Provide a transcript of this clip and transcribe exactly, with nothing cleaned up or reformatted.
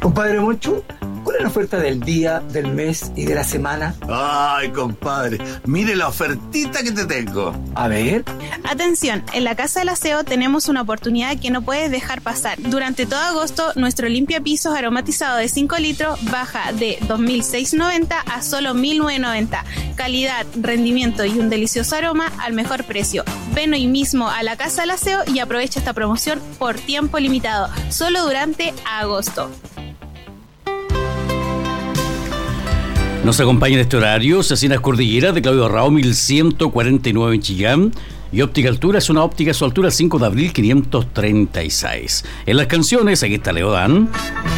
Compadre Moncho, ¿cuál es la oferta del día, del mes y de la semana? Ay, compadre, mire la ofertita que te tengo. A ver. Atención, en la Casa del Aseo tenemos una oportunidad que no puedes dejar pasar. Durante todo agosto, nuestro limpiapisos aromatizado de cinco litros baja de dos mil seiscientos noventa a solo mil novecientos noventa. Calidad, rendimiento y un delicioso aroma al mejor precio. Ven hoy mismo a la Casa del Aseo y aprovecha esta promoción por tiempo limitado, solo durante agosto. Nos acompaña en este horario Cecinas Cordillera de Claudio Rao mil ciento cuarenta y nueve en Chillán y Óptica Altura es una óptica a su altura cinco de abril quinientos treinta y seis. En las canciones, aquí está Leodán.